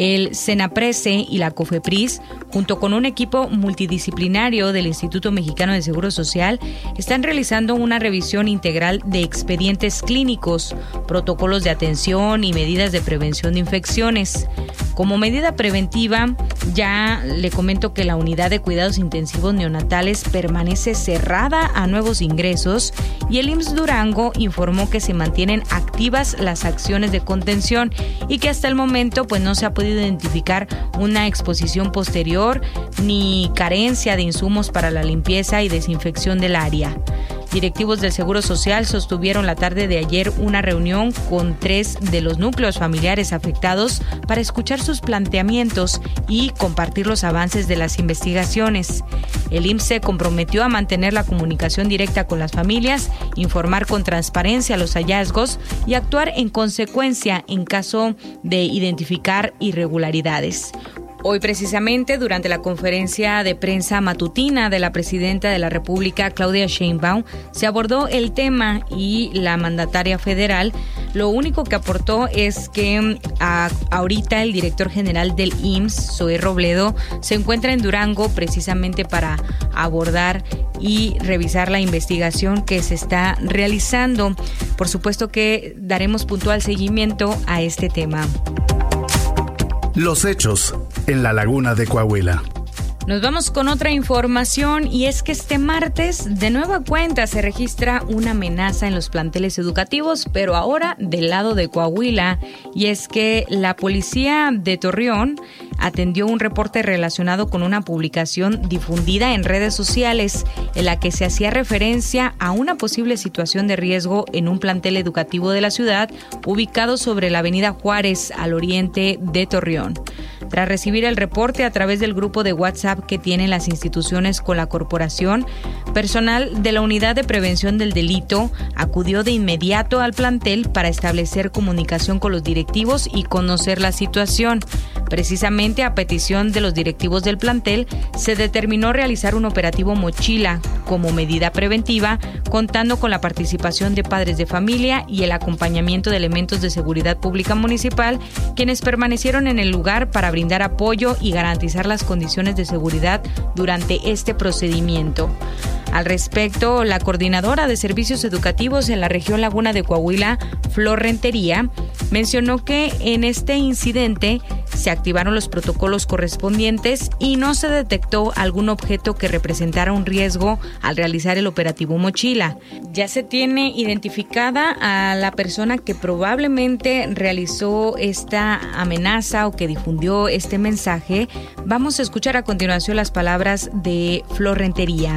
El Senaprese y la COFEPRIS, junto con un equipo multidisciplinario del Instituto Mexicano de Seguro Social, están realizando una revisión integral de expedientes clínicos, protocolos de atención y medidas de prevención de infecciones. Como medida preventiva, ya le comento que la unidad de cuidados intensivos neonatales permanece cerrada a nuevos ingresos y el IMSS Durango informó que se mantienen activas las acciones de contención y que hasta el momento pues no se ha podido identificar una exposición posterior ni carencia de insumos para la limpieza y desinfección del área. Directivos del Seguro Social sostuvieron la tarde de ayer una reunión con 3 de los núcleos familiares afectados para escuchar sus planteamientos y compartir los avances de las investigaciones. El IMSS se comprometió a mantener la comunicación directa con las familias, informar con transparencia los hallazgos y actuar en consecuencia en caso de identificar irregularidades. Hoy precisamente, durante la conferencia de prensa matutina de la presidenta de la República, Claudia Sheinbaum, se abordó el tema y la mandataria federal lo único que aportó es que ahorita el director general del IMSS, Zoé Robledo, se encuentra en Durango precisamente para abordar y revisar la investigación que se está realizando. Por supuesto que daremos puntual seguimiento a este tema. Los hechos en la Laguna de Coahuila. Nos vamos con otra información y es que este martes de nueva cuenta se registra una amenaza en los planteles educativos, pero ahora del lado de Coahuila, y es que la policía de Torreón atendió un reporte relacionado con una publicación difundida en redes sociales en la que se hacía referencia a una posible situación de riesgo en un plantel educativo de la ciudad ubicado sobre la avenida Juárez al oriente de Torreón. Tras recibir el reporte a través del grupo de WhatsApp que tienen las instituciones con la corporación, personal de la Unidad de Prevención del Delito acudió de inmediato al plantel para establecer comunicación con los directivos y conocer la situación. Precisamente a petición de los directivos del plantel, se determinó realizar un operativo mochila como medida preventiva, contando con la participación de padres de familia y el acompañamiento de elementos de seguridad pública municipal, quienes permanecieron en el lugar para brindar apoyo y garantizar las condiciones de seguridad durante este procedimiento. Al respecto, la coordinadora de servicios educativos en la región Laguna de Coahuila, Flor Rentería, mencionó que en este incidente se activaron los protocolos correspondientes y no se detectó algún objeto que representara un riesgo al realizar el operativo mochila. Ya se tiene identificada a la persona que probablemente realizó esta amenaza o que difundió este mensaje. Vamos a escuchar a continuación las palabras de Flor Rentería.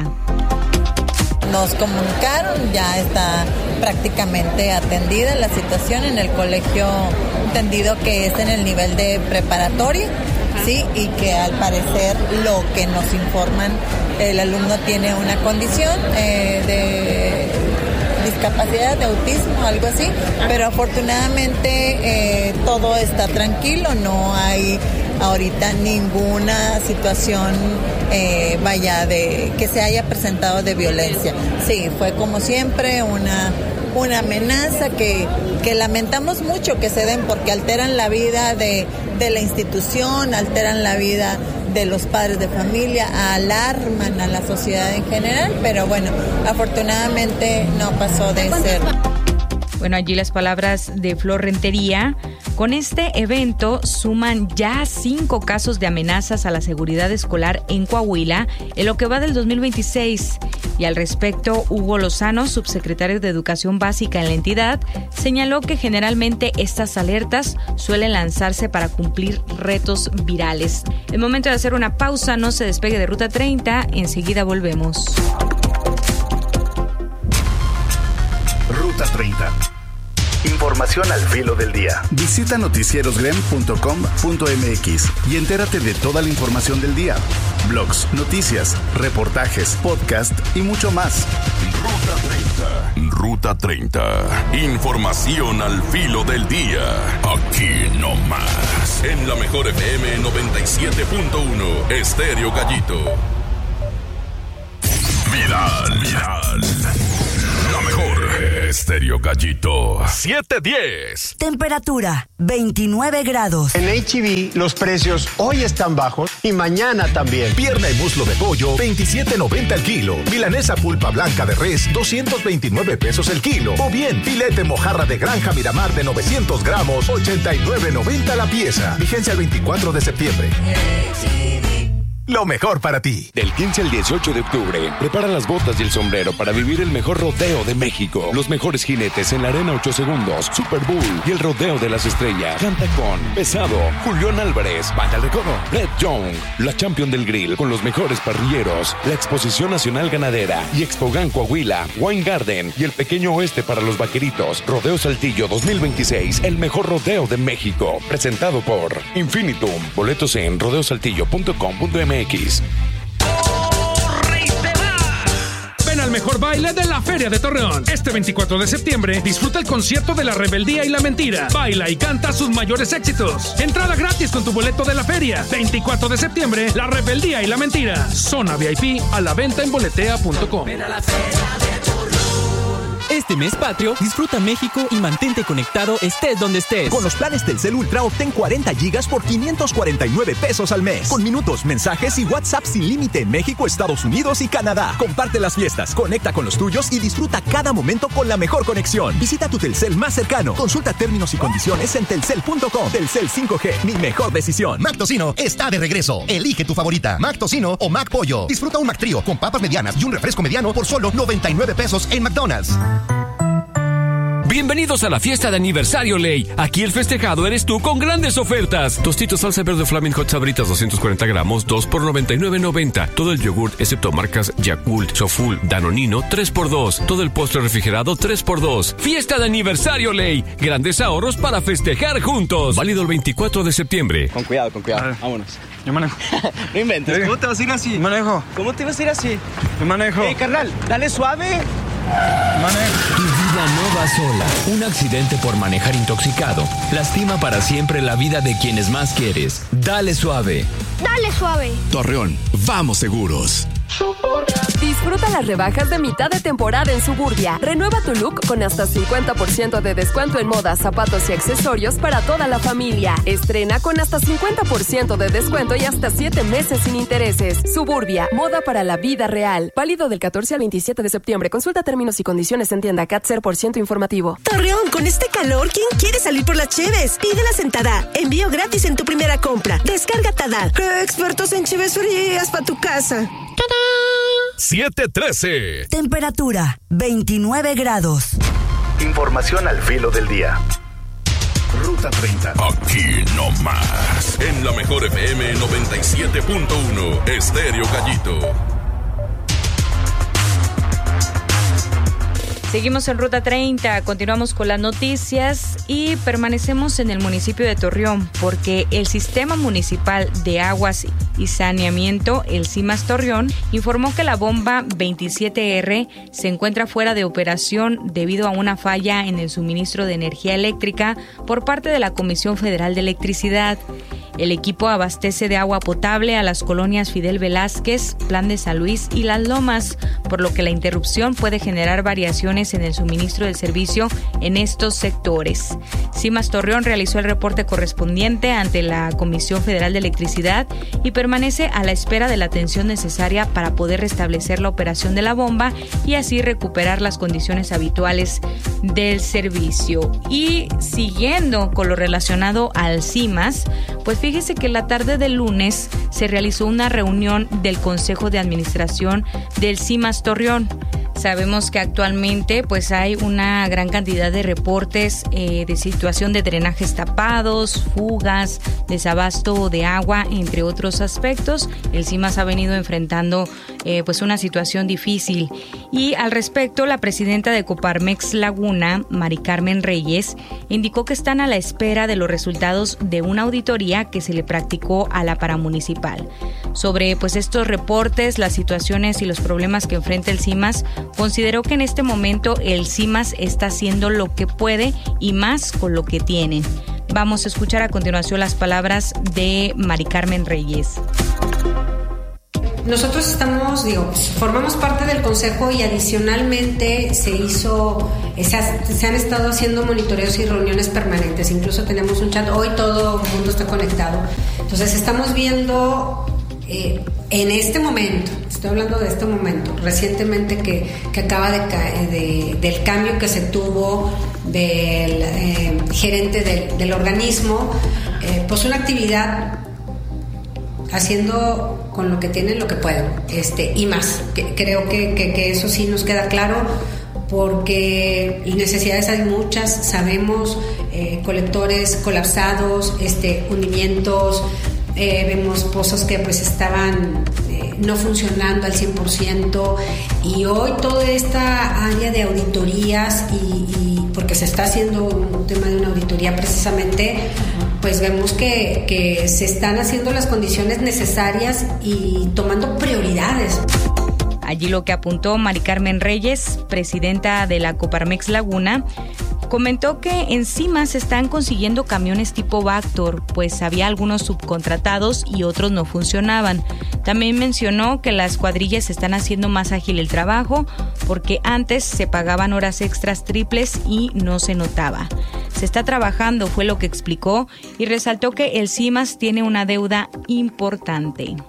Nos comunicaron, ya está prácticamente atendida la situación en el colegio, entendido que es en el nivel de preparatoria, sí, y que al parecer lo que nos informan, el alumno tiene una condición de discapacidad, de autismo, algo así, pero afortunadamente todo está tranquilo, no hay ahorita ninguna situación de que se haya presentado de violencia. Sí, fue como siempre una amenaza que lamentamos mucho que se den porque alteran la vida de la institución, alteran la vida de los padres de familia, alarman a la sociedad en general, pero bueno, afortunadamente no pasó de ser. Bueno, allí las palabras de Flor Rentería. Con este evento suman ya 5 casos de amenazas a la seguridad escolar en Coahuila en lo que va del 2026. Y al respecto, Hugo Lozano, subsecretario de Educación Básica en la entidad, señaló que generalmente estas alertas suelen lanzarse para cumplir retos virales. El momento de hacer una pausa, no se despegue de Ruta 30, enseguida volvemos. Ruta 30. Información al filo del día. Visita noticierosgrem.com.mx y entérate de toda la información del día. Blogs, noticias, reportajes, podcast y mucho más. Ruta 30. Información al filo del día. Aquí no más. En la mejor FM 97.1 Estéreo Gallito. Viral. La mejor. mejor. Estéreo Gallito 710. Temperatura 29 grados. En H-E-B los precios hoy están bajos y mañana también. Pierna y muslo de pollo 27.90 el kilo. Milanesa pulpa blanca de res 229 pesos el kilo. O bien filete mojarra de granja Miramar de 900 gramos 89.90 la pieza. Vigencia el 24 de septiembre. Lo mejor para ti. Del 15 al 18 de octubre, prepara las botas y el sombrero para vivir el mejor rodeo de México. Los mejores jinetes en la Arena 8 Segundos, Super Bowl y el Rodeo de las Estrellas. Canta con Pesado, Julián Álvarez, Banda El Recodo, Brett Young, la Champion del Grill con los mejores parrilleros, la Exposición Nacional Ganadera y Expogan Coahuila, Wine Garden y el Pequeño Oeste para los Vaqueritos. Rodeo Saltillo 2026, el mejor rodeo de México. Presentado por Infinitum. Boletos en rodeosaltillo.com.mx. Ven al mejor baile de la Feria de Torreón. Este 24 de septiembre, disfruta el concierto de La Rebeldía y la Mentira. Baila y canta sus mayores éxitos. Entrada gratis con tu boleto de la feria. 24 de septiembre, La Rebeldía y la Mentira. Zona VIP a la venta en boletea.com. Ven a la Feria de Torreón. Este mes patrio, disfruta México y mantente conectado estés donde estés. Con los planes Telcel Ultra obtén 40 gigas por 549 pesos al mes. Con minutos, mensajes y WhatsApp sin límite en México, Estados Unidos y Canadá. Comparte las fiestas, conecta con los tuyos y disfruta cada momento con la mejor conexión. Visita tu Telcel más cercano. Consulta términos y condiciones en telcel.com. Telcel 5G, mi mejor decisión. Mac Tocino está de regreso. Elige tu favorita, Mac Tocino o Mac Pollo. Disfruta un Mac Trío con papas medianas y un refresco mediano por solo 99 pesos en McDonald's. Bienvenidos a la fiesta de aniversario Ley. Aquí el festejado eres tú con grandes ofertas. Tostitos salsa verde Flaming Hot Sabritas 240 gramos, 2 por $99.90. Todo el yogurt, excepto marcas Yakult, Soful, Danonino, 3x2. Todo el postre refrigerado, 3x2. Fiesta de aniversario Ley. Grandes ahorros para festejar juntos. Válido el 24 de septiembre. Con cuidado. Vámonos. Yo manejo. No inventes. ¿Sí? ¿Cómo te vas a ir así? Manejo. ¿Cómo te vas a ir así? Yo manejo. Carnal, dale suave. Tu vida no va sola. Un accidente por manejar intoxicado lastima para siempre la vida de quienes más quieres. Dale suave. Dale suave. Torreón, vamos seguros. Disfruta las rebajas de mitad de temporada en Suburbia. Renueva tu look con hasta 50% de descuento en moda, zapatos y accesorios para toda la familia. Estrena con hasta 50% de descuento y hasta 7 meses sin intereses. Suburbia, moda para la vida real. Válido del 14 al 27 de septiembre. Consulta términos y condiciones en tienda CAT 0% informativo. Torreón, con este calor, ¿quién quiere salir por las cheves? Pídela en Tada. Envío gratis en tu primera compra. Descarga Tada. Expertos en cheves frías para tu casa. 713. Temperatura 29 grados. Información al filo del día. Ruta 30. Aquí no más. En la mejor FM 97.1. Estéreo Gallito. Seguimos en Ruta 30, continuamos con las noticias y permanecemos en el municipio de Torreón porque el Sistema Municipal de Aguas y Saneamiento, el CIMAS Torreón, informó que la bomba 27R se encuentra fuera de operación debido a una falla en el suministro de energía eléctrica por parte de la Comisión Federal de Electricidad. El equipo abastece de agua potable a las colonias Fidel Velázquez, Plan de San Luis y Las Lomas, por lo que la interrupción puede generar variaciones en el suministro del servicio en estos sectores. CIMAS Torreón realizó el reporte correspondiente ante la Comisión Federal de Electricidad y permanece a la espera de la atención necesaria para poder restablecer la operación de la bomba y así recuperar las condiciones habituales del servicio. Y siguiendo con lo relacionado al CIMAS, pues fíjese que la tarde del lunes se realizó una reunión del Consejo de Administración del CIMAS Torreón. Sabemos que actualmente pues hay una gran cantidad de reportes de situación de drenajes tapados, fugas, desabasto de agua, entre otros aspectos. El CIMAS ha venido enfrentando pues una situación difícil. Y al respecto, la presidenta de Coparmex Laguna, Mari Carmen Reyes, indicó que están a la espera de los resultados de una auditoría que se le practicó a la paramunicipal. Sobre pues estos reportes, las situaciones y los problemas que enfrenta el CIMAS, consideró que en este momento el CIMAS está haciendo lo que puede y más con lo que tienen. Vamos a escuchar a continuación las palabras de Mari Carmen Reyes. nosotros formamos parte del consejo y adicionalmente se han estado haciendo monitoreos y reuniones permanentes. Incluso tenemos un chat, hoy todo el mundo está conectado. Entonces estamos viendo en este momento, estoy hablando de este momento, recientemente que acaba del cambio que se tuvo del gerente del organismo, pues una actividad haciendo con lo que tienen, lo que pueden, y más. Creo que eso sí nos queda claro, porque necesidades hay muchas, sabemos, colectores colapsados, hundimientos, vemos pozos que pues estaban no funcionando al 100%, y hoy toda esta área de auditorías y porque se está haciendo un tema de una auditoría precisamente, pues vemos que se están haciendo las condiciones necesarias y tomando prioridades. Allí lo que apuntó Mari Carmen Reyes, presidenta de la Coparmex Laguna, comentó que encima se están consiguiendo camiones tipo Vactor, pues había algunos subcontratados y otros no funcionaban. También mencionó que las cuadrillas están haciendo más ágil el trabajo, porque antes se pagaban horas extras triples y no se notaba. Se está trabajando, fue lo que explicó, y resaltó que el CIMAS tiene una deuda importante.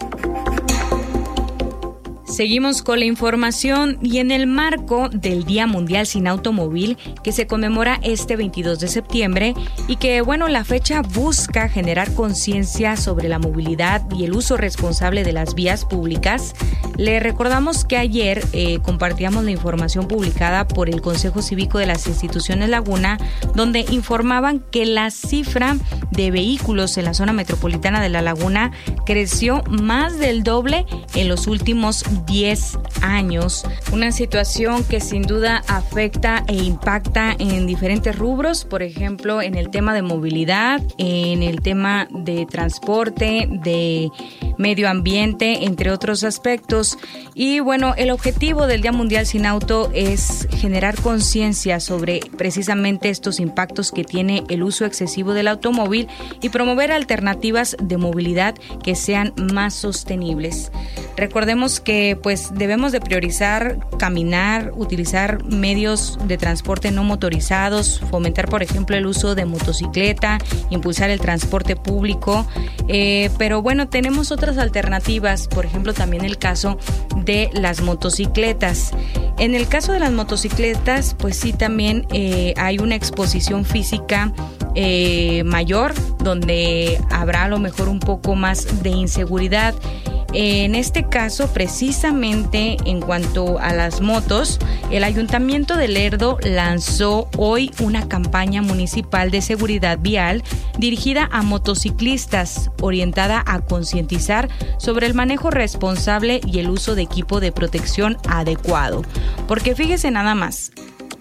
Seguimos con la información, y en el marco del Día Mundial Sin Automóvil, que se conmemora este 22 de septiembre, y que, la fecha busca generar conciencia sobre la movilidad y el uso responsable de las vías públicas, le recordamos que ayer compartíamos la información publicada por el Consejo Cívico de las Instituciones Laguna, donde informaban que la cifra de vehículos en la zona metropolitana de La Laguna creció más del doble en los últimos 10 años, una situación que sin duda afecta e impacta en diferentes rubros, por ejemplo, en el tema de movilidad, en el tema de transporte, de medio ambiente, entre otros aspectos. Y el objetivo del Día Mundial Sin Auto es generar conciencia sobre precisamente estos impactos que tiene el uso excesivo del automóvil y promover alternativas de movilidad que sean más sostenibles. Recordemos que debemos de priorizar caminar, utilizar medios de transporte no motorizados, fomentar, por ejemplo, el uso de motocicleta, impulsar el transporte público, pero tenemos otras alternativas, por ejemplo, también el caso de las motocicletas. En el caso de las motocicletas, pues sí, también hay una exposición física mayor, donde habrá a lo mejor un poco más de inseguridad. En este caso, precisamente en cuanto a las motos, el Ayuntamiento de Lerdo lanzó hoy una campaña municipal de seguridad vial dirigida a motociclistas, orientada a concientizar sobre el manejo responsable y el uso de equipo de protección adecuado. Porque fíjese nada más,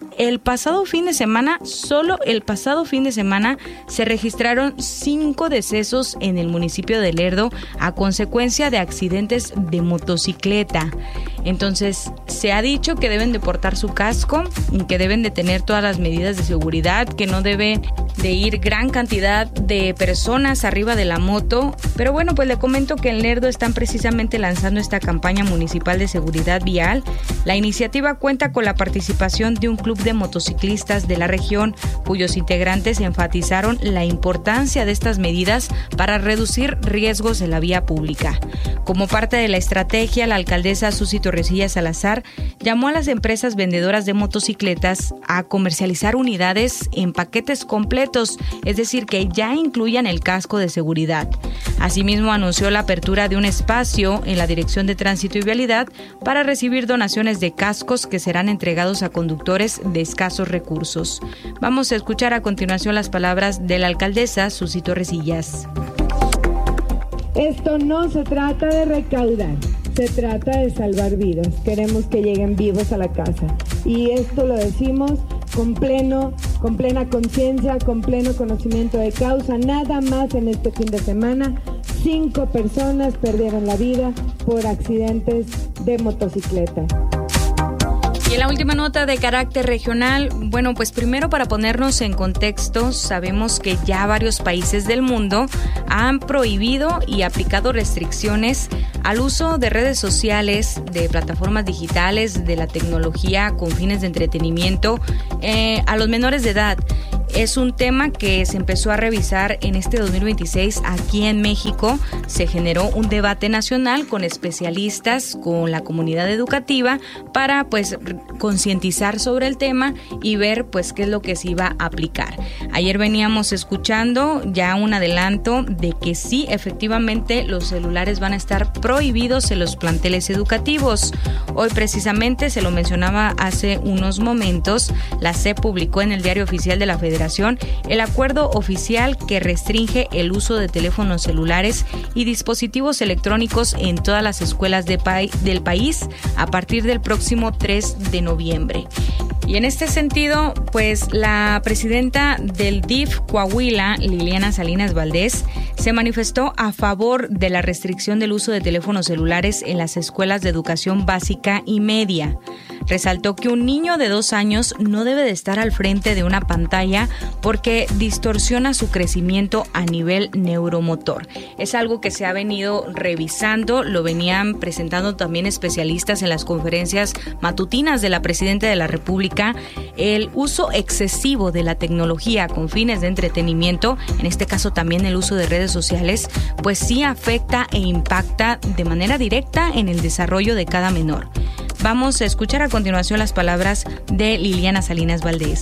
solo el pasado fin de semana, se registraron 5 decesos en el municipio de Lerdo a consecuencia de accidentes de motocicleta. Entonces, se ha dicho que deben de portar su casco, que deben de tener todas las medidas de seguridad, que no debe de ir gran cantidad de personas arriba de la moto. Pero pues le comento que en Lerdo están precisamente lanzando esta campaña municipal de seguridad vial. La iniciativa cuenta con la participación de un club de motociclistas de la región, cuyos integrantes enfatizaron la importancia de estas medidas para reducir riesgos en la vía pública. Como parte de la estrategia, la alcaldesa Susi Torrecilla Salazar llamó a las empresas vendedoras de motocicletas a comercializar unidades en paquetes completos, es decir, que ya incluyan el casco de seguridad. Asimismo, anunció la apertura de un espacio en la Dirección de Tránsito y Vialidad para recibir donaciones de cascos que serán entregados a conductores de escasos recursos. Vamos a escuchar a continuación las palabras de la alcaldesa Susi Torrecillas. Esto no se trata de recaudar, se trata de salvar vidas. Queremos que lleguen vivos a la casa. Y esto lo decimos con plena conciencia, con pleno conocimiento de causa. Nada más en este fin de semana, 5 personas perdieron la vida por accidentes de motocicleta. Y en la última nota de carácter regional, pues primero, para ponernos en contexto, sabemos que ya varios países del mundo han prohibido y aplicado restricciones al uso de redes sociales, de plataformas digitales, de la tecnología con fines de entretenimiento a los menores de edad. Es un tema que se empezó a revisar en este 2026 aquí en México. Se generó un debate nacional con especialistas, con la comunidad educativa para pues concientizar sobre el tema y ver pues qué es lo que se iba a aplicar. Ayer veníamos escuchando ya un adelanto de que sí, efectivamente los celulares van a estar prohibidos en los planteles educativos. Hoy precisamente, se lo mencionaba hace unos momentos, la SEP publicó en el Diario Oficial de la Federación el acuerdo oficial que restringe el uso de teléfonos celulares y dispositivos electrónicos en todas las escuelas del país a partir del próximo 3 de noviembre. Y en este sentido, pues la presidenta del DIF Coahuila, Liliana Salinas Valdés, se manifestó a favor de la restricción del uso de teléfonos celulares en las escuelas de educación básica y media. Resaltó que un niño de 2 años no debe de estar al frente de una pantalla porque distorsiona su crecimiento a nivel neuromotor. Es algo que se ha venido revisando, lo venían presentando también especialistas en las conferencias matutinas de la Presidenta de la República. El uso excesivo de la tecnología con fines de entretenimiento, en este caso también el uso de redes sociales, pues sí afecta e impacta de manera directa en el desarrollo de cada menor. Vamos a escuchar a continuación las palabras de Liliana Salinas Valdés.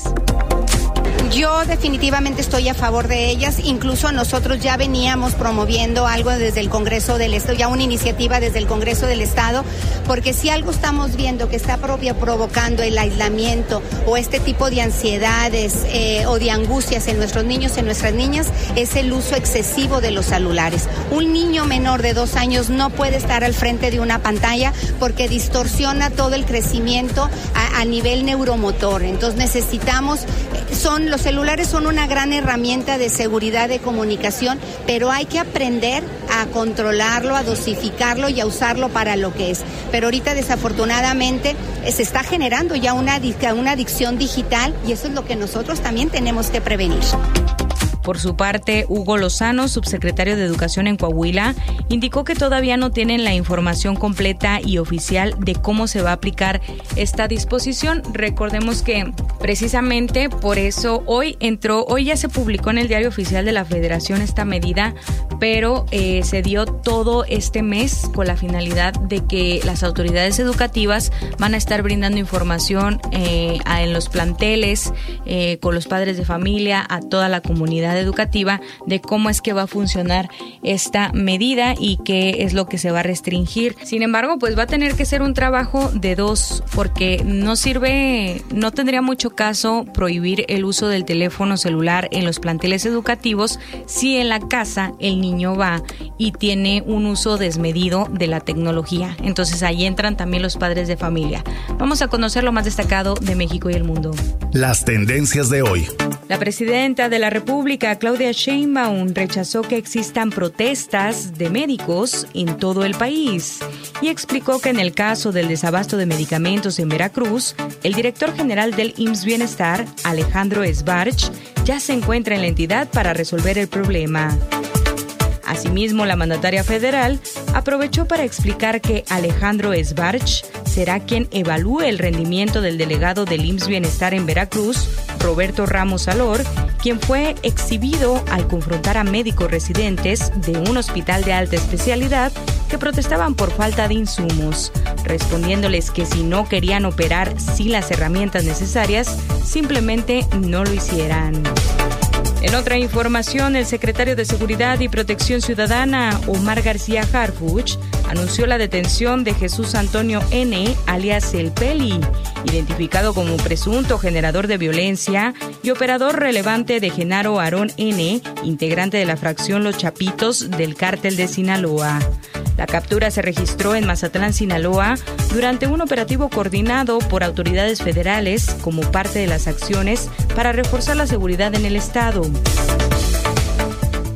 Yo definitivamente estoy a favor de ellas, incluso nosotros ya veníamos promoviendo algo desde el Congreso del Estado, ya una iniciativa desde el Congreso del Estado, porque si algo estamos viendo que está provocando el aislamiento o este tipo de ansiedades o de angustias en nuestros niños, en nuestras niñas, es el uso excesivo de los celulares. Un niño menor de 2 años no puede estar al frente de una pantalla porque distorsiona todo el crecimiento a nivel neuromotor. Entonces necesitamos, los celulares son una gran herramienta de seguridad de comunicación, pero hay que aprender a controlarlo, a dosificarlo y a usarlo para lo que es. Pero ahorita desafortunadamente se está generando ya una adicción digital y eso es lo que nosotros también tenemos que prevenir. Por su parte, Hugo Lozano, subsecretario de Educación en Coahuila, indicó que todavía no tienen la información completa y oficial de cómo se va a aplicar esta disposición. Recordemos que precisamente por eso hoy ya se publicó en el Diario Oficial de la Federación esta medida, pero se dio todo este mes con la finalidad de que las autoridades educativas van a estar brindando información en los planteles, con los padres de familia, a toda la comunidad educativa de cómo es que va a funcionar esta medida y qué es lo que se va a restringir. Sin embargo, pues va a tener que ser un trabajo de dos, porque no tendría mucho caso prohibir el uso del teléfono celular en los planteles educativos si en la casa el niño va y tiene un uso desmedido de la tecnología. Entonces ahí entran también los padres de familia. Vamos a conocer lo más destacado de México y el mundo. Las tendencias de hoy. La presidenta de la República, Claudia Sheinbaum, rechazó que existan protestas de médicos en todo el país y explicó que en el caso del desabasto de medicamentos en Veracruz, el director general del IMSS Bienestar, Alejandro Esbarch, ya se encuentra en la entidad para resolver el problema. Asimismo, la mandataria federal aprovechó para explicar que Alejandro Esbarch será quien evalúe el rendimiento del delegado del IMSS Bienestar en Veracruz, Roberto Ramos Alor, quien fue exhibido al confrontar a médicos residentes de un hospital de alta especialidad que protestaban por falta de insumos, respondiéndoles que si no querían operar sin las herramientas necesarias, simplemente no lo hicieran. En otra información, el secretario de Seguridad y Protección Ciudadana, Omar García Harfuch, anunció la detención de Jesús Antonio N., alias El Peli, identificado como presunto generador de violencia y operador relevante de Genaro Aarón N., integrante de la fracción Los Chapitos del Cártel de Sinaloa. La captura se registró en Mazatlán, Sinaloa, durante un operativo coordinado por autoridades federales como parte de las acciones para reforzar la seguridad en el estado.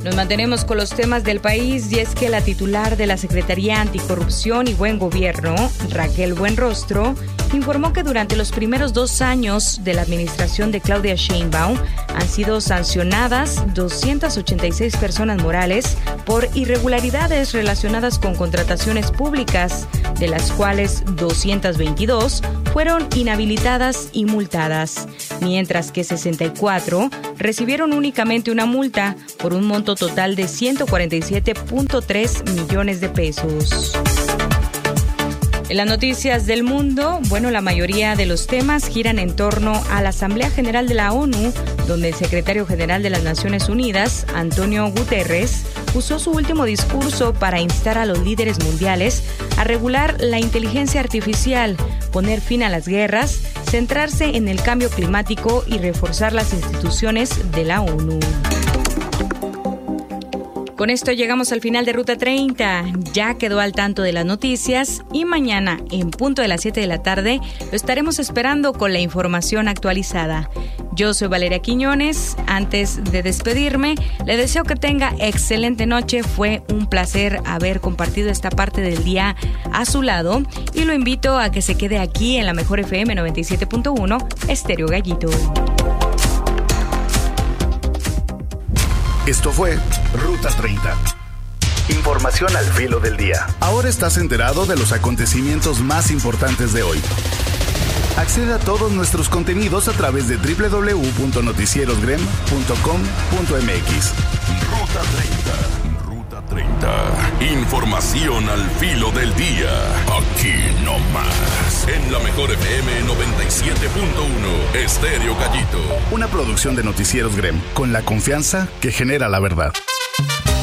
Nos mantenemos con los temas del país y es que la titular de la Secretaría Anticorrupción y Buen Gobierno, Raquel Buenrostro, informó que durante los primeros 2 años de la administración de Claudia Sheinbaum han sido sancionadas 286 personas morales por irregularidades relacionadas con contrataciones públicas, de las cuales 222 fueron inhabilitadas y multadas, mientras que 64 recibieron únicamente una multa por un monto total de 147.3 millones de pesos. En las noticias del mundo, la mayoría de los temas giran en torno a la Asamblea General de la ONU, donde el secretario general de las Naciones Unidas, Antonio Guterres, usó su último discurso para instar a los líderes mundiales a regular la inteligencia artificial, poner fin a las guerras, centrarse en el cambio climático y reforzar las instituciones de la ONU. Con esto llegamos al final de Ruta 30. Ya quedó al tanto de las noticias y mañana, en punto de las 7 de la tarde, lo estaremos esperando con la información actualizada. Yo soy Valeria Quiñones. Antes de despedirme, le deseo que tenga excelente noche. Fue un placer haber compartido esta parte del día a su lado y lo invito a que se quede aquí en la Mejor FM 97.1 Estéreo Gallito. Esto fue Ruta 30. Información al filo del día. Ahora estás enterado de los acontecimientos más importantes de hoy. Accede a todos nuestros contenidos a través de www.noticierosgrem.com.mx. Ruta 30. Información al filo del día. Aquí no más. En la Mejor FM 97.1 Estéreo Gallito. Una producción de Noticieros Grem, con la confianza que genera la verdad.